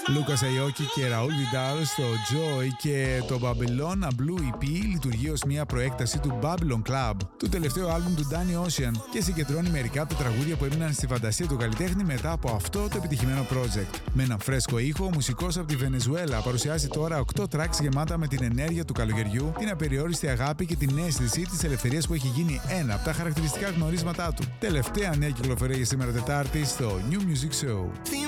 Λούκας Αϊόκη και Ραούλ Βιντάλ στο Joy και το Babylon A Blue EP λειτουργεί ως μια προέκταση του Babylon Club, του τελευταίου άλμπουμ του Danny Ocean, και συγκεντρώνει μερικά από τα τραγούδια που έμειναν στη φαντασία του καλλιτέχνη μετά από αυτό το επιτυχημένο project. Με έναν φρέσκο ήχο, ο μουσικός από τη Βενεζουέλα παρουσιάζει τώρα 8 tracks γεμάτα με την ενέργεια του καλοκαιριού, την απεριόριστη αγάπη και την αίσθηση της ελευθερίας που έχει γίνει ένα από τα χαρακτηριστικά γνωρίσματά του. Τελευταία νέα κυκλοφορία για σήμερα Τετάρτη στο New Music Show.